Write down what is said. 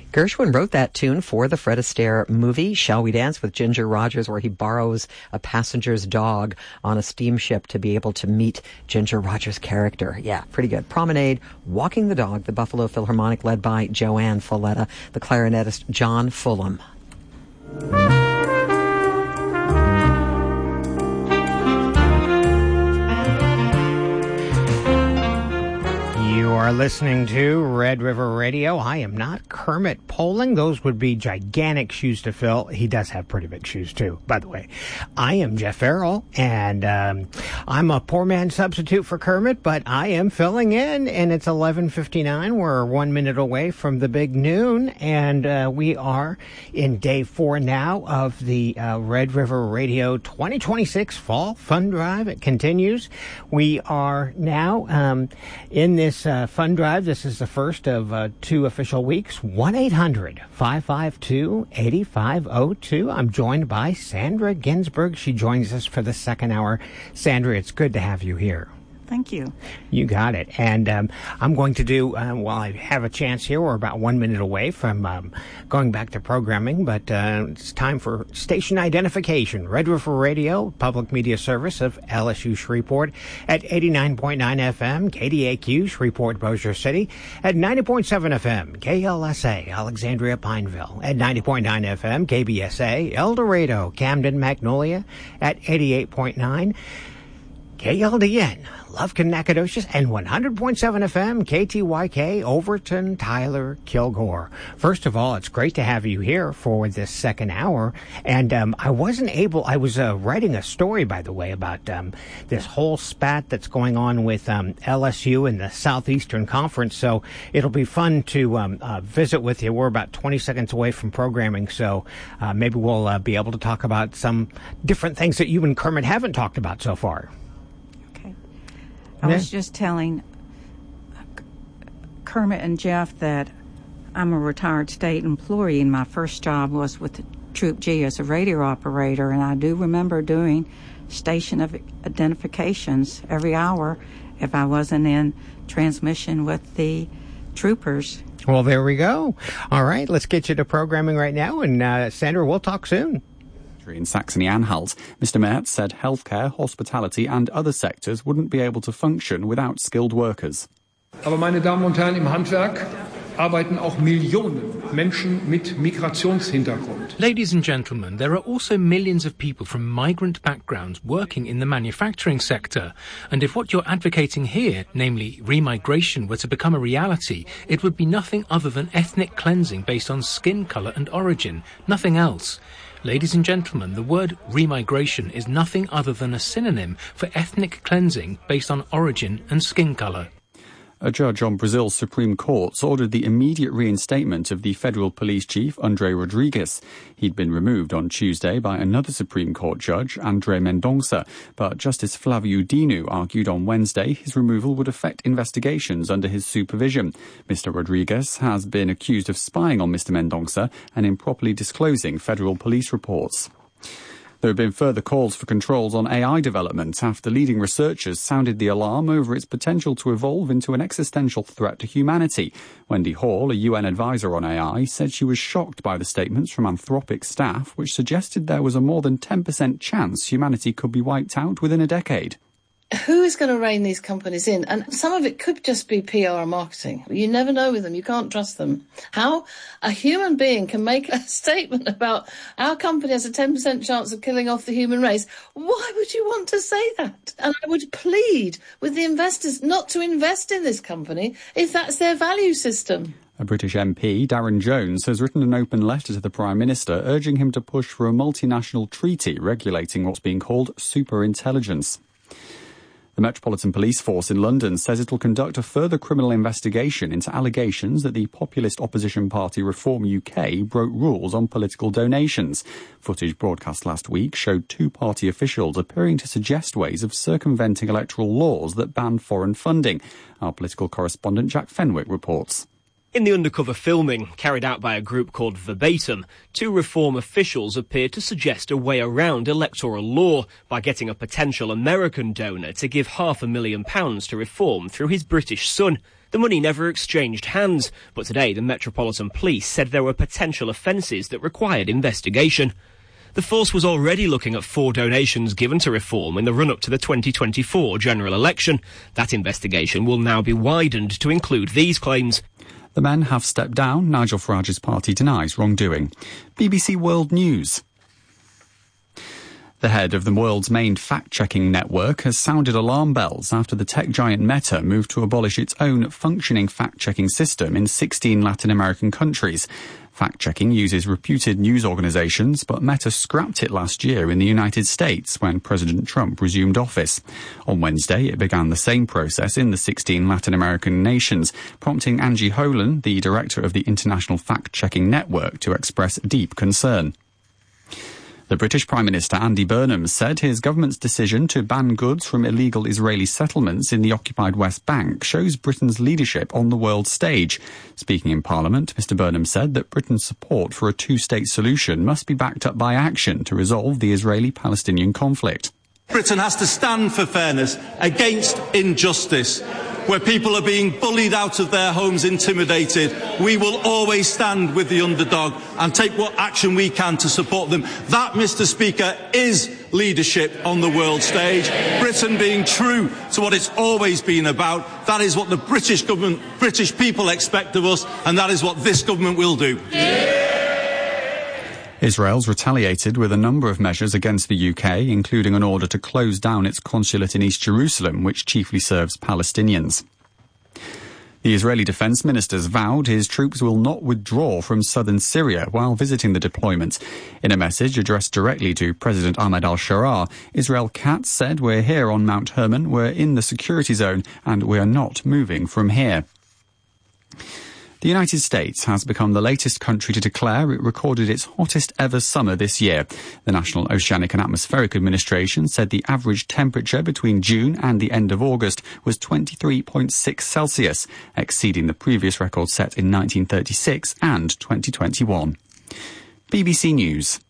Gershwin wrote that tune for the Fred Astaire movie, Shall We Dance with Ginger Rogers, where he borrows a passenger's dog on a steamship to be able to meet Ginger Rogers' character. Yeah, pretty good. Promenade, Walking the Dog, the Buffalo Philharmonic, led by Joanne Folletta, the clarinetist John Fulham. You are listening to Red River Radio. I am not Kermit Poling. Those would be gigantic shoes to fill. He does have pretty big shoes, too, by the way. I am Jeff Farrell, and I'm a poor man substitute for Kermit, but I am filling in, and it's 11:59. We're 1 minute away from the big noon, and we are in day 4 now of the Red River Radio 2026 Fall Fund Drive. It continues. We are now in this fund drive. This is the first of 2 official weeks. 1-800-552-8502. I'm joined by Sandra Ginsberg. She joins us for the second hour. Sandra, it's good to have you here. Thank you. You got it. And I'm going to do, while I have a chance here, we're about 1 minute away from going back to programming, but it's time for station identification. Red River Radio, public media service of LSU Shreveport at 89.9 FM, KDAQ, Shreveport, Bossier City at 90.7 FM, KLSA, Alexandria, Pineville at 90.9 FM, KBSA, El Dorado, Camden, Magnolia at 88.9, KLDN, Lufkin, Nacogdoches, and 100.7 FM, KTYK, Overton, Tyler, Kilgore. First of all, it's great to have you here for this second hour. And I was writing a story, by the way, about this whole spat that's going on with LSU and the Southeastern Conference. So it'll be fun to visit with you. We're about 20 seconds away from programming, so maybe we'll be able to talk about some different things that you and Kermit haven't talked about so far. I was just telling Kermit and Jeff that I'm a retired state employee, and my first job was with Troop G as a radio operator, and I do remember doing station identifications every hour if I wasn't in transmission with the troopers. Well, there we go. All right, let's get you to programming right now, and Sandra, we'll talk soon. In Saxony-Anhalt, Mr. Merz said healthcare, hospitality and other sectors wouldn't be able to function without skilled workers. Aber meine Damen und Herren, im Handwerk arbeiten auch Millionen Menschen mit Migrationshintergrund. Ladies and gentlemen, there are also millions of people from migrant backgrounds working in the manufacturing sector. And if what you're advocating here, namely remigration, were to become a reality, it would be nothing other than ethnic cleansing based on skin colour and origin, nothing else. Ladies and gentlemen, the word remigration is nothing other than a synonym for ethnic cleansing based on origin and skin colour. A judge on Brazil's Supreme Court ordered the immediate reinstatement of the federal police chief, André Rodrigues. He'd been removed on Tuesday by another Supreme Court judge, André Mendonça, but Justice Flávio Dino argued on Wednesday his removal would affect investigations under his supervision. Mr. Rodrigues has been accused of spying on Mr. Mendonça and improperly disclosing federal police reports. There have been further calls for controls on AI development after leading researchers sounded the alarm over its potential to evolve into an existential threat to humanity. Wendy Hall, a UN advisor on AI, said she was shocked by the statements from Anthropic staff, which suggested there was a more than 10% chance humanity could be wiped out within a decade. Who is going to rein these companies in? And some of it could just be PR and marketing. You never know with them. You can't trust them. How a human being can make a statement about our company has a 10% chance of killing off the human race. Why would you want to say that? And I would plead with the investors not to invest in this company if that's their value system. A British MP, Darren Jones, has written an open letter to the Prime Minister urging him to push for a multinational treaty regulating what's being called superintelligence. The Metropolitan Police Force in London says it will conduct a further criminal investigation into allegations that the populist opposition party Reform UK broke rules on political donations. Footage broadcast last week showed 2 party officials appearing to suggest ways of circumventing electoral laws that ban foreign funding. Our political correspondent Jack Fenwick reports. In the undercover filming, carried out by a group called Verbatim, 2 Reform officials appeared to suggest a way around electoral law by getting a potential American donor to give £500,000 to Reform through his British son. The money never exchanged hands, but today the Metropolitan Police said there were potential offences that required investigation. The force was already looking at 4 donations given to Reform in the run-up to the 2024 general election. That investigation will now be widened to include these claims. The men have stepped down. Nigel Farage's party denies wrongdoing. BBC World News. The head of the world's main fact-checking network has sounded alarm bells after the tech giant Meta moved to abolish its own functioning fact-checking system in 16 Latin American countries. Fact-checking uses reputed news organizations, but Meta scrapped it last year in the United States when President Trump resumed office. On Wednesday, it began the same process in the 16 Latin American nations, prompting Angie Holan, the director of the International Fact-Checking Network, to express deep concern. The British Prime Minister Andy Burnham said his government's decision to ban goods from illegal Israeli settlements in the occupied West Bank shows Britain's leadership on the world stage. Speaking in Parliament, Mr Burnham said that Britain's support for a 2-state solution must be backed up by action to resolve the Israeli-Palestinian conflict. Britain has to stand for fairness against injustice. Where people are being bullied out of their homes, intimidated, we will always stand with the underdog and take what action we can to support them. That, Mr Speaker, is leadership on the world stage. Britain being true to what it's always been about. That is what the British government, British people expect of us, and that is what this government will do. Israel's retaliated with a number of measures against the UK, including an order to close down its consulate in East Jerusalem, which chiefly serves Palestinians. The Israeli defense ministers vowed his troops will not withdraw from southern Syria while visiting the deployment. In a message addressed directly to President Ahmed al-Sharaa, Israel Katz said, "We're here on Mount Hermon, we're in the security zone, and we are not moving from here." The United States has become the latest country to declare it recorded its hottest ever summer this year. The National Oceanic and Atmospheric Administration said the average temperature between June and the end of August was 23.6 Celsius, exceeding the previous record set in 1936 and 2021. BBC News.